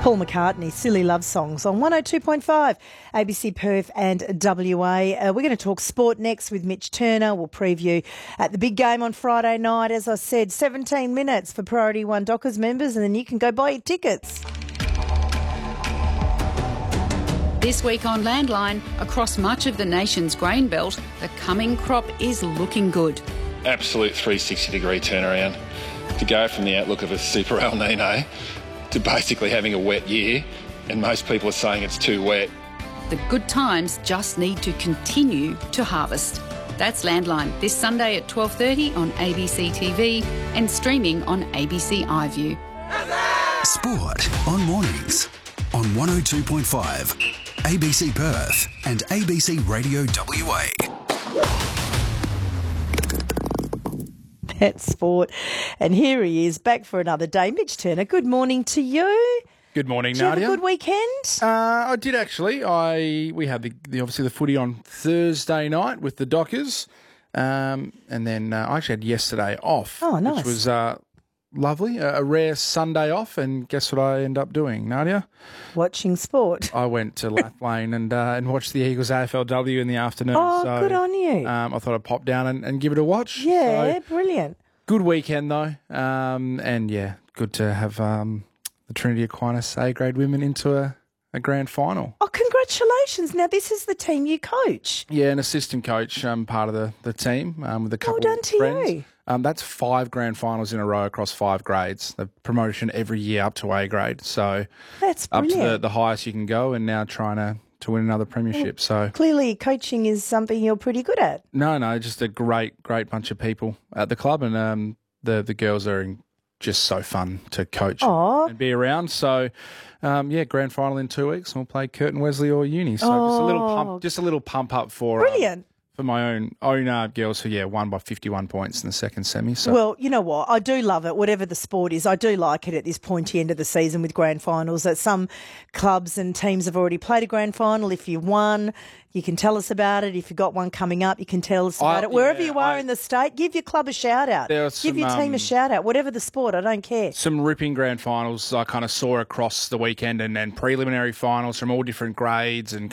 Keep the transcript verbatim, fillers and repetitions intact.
Paul McCartney, Silly Love Songs on one oh two point five, A B C Perth and W A. Uh, we're going to talk sport next with Mitch Turner. We'll preview at the big game on Friday night. As I said, seventeen minutes for Priority One Dockers members, and then you can go buy your tickets. This week on Landline, across much of the nation's grain belt, the coming crop is looking good. Absolute three hundred sixty degree turnaround. To go from the outlook of a super El Nino to basically having a wet year, and most people are saying it's too wet. The good times just need to continue to harvest. That's Landline, this Sunday at twelve thirty on A B C T V and streaming on A B C iView. Sport on mornings on one oh two point five, A B C Perth and A B C Radio W A. That's sport. And here he is, back for another day. Mitch Turner, good morning to you. Good morning, Did you Nadia. have a good weekend? Uh, I did actually. I we had the, the obviously the footy on Thursday night with the Dockers, um, and then uh, I actually had yesterday off. Oh, nice. Which was uh, lovely, a, a rare Sunday off. And guess what I ended up doing, Nadia? Watching sport. I went to Lath Lane and uh, and watched the Eagles A F L W in the afternoon. Oh, so, good on you. Um, I thought I'd pop down and, and give it a watch. Yeah, So, brilliant. good weekend though, um, and yeah, good to have um, the Trinity Aquinas A grade women into a, a grand final. Oh, congratulations. Now, this is the team you coach. Yeah, an assistant coach, um, part of the, the team um, with a couple Well done of to friends. you. Um, that's five grand finals in a row across five grades. The promotion every year up to A grade, so That's up brilliant. to the, the highest you can go, and now trying to, to win another premiership. So Clearly, coaching is something you're pretty good at. no, no, just a great, great bunch of people at the club, and um, the the girls are in, just so fun to coach Aw. and be around. So, um, yeah, grand final in two weeks, and we'll play Curtin Wesley or Uni. So just a little Oh. pump, just a little pump up for um, Brilliant. for my own own uh, girls who yeah won by fifty-one points in the second semi. So Well, you know what? I do love it, whatever the sport is. I do like it at this pointy end of the season with grand finals, that some clubs and teams have already played a grand final. If you won, you can tell us about it. If you've got one coming up, you can tell us about I- it. Wherever yeah, you are I- in the state, give your club a shout out. There are Give some, your team um, a shout out. Whatever the sport, I don't care. some ripping grand finals I kind of saw across the weekend, and, and preliminary finals from all different grades and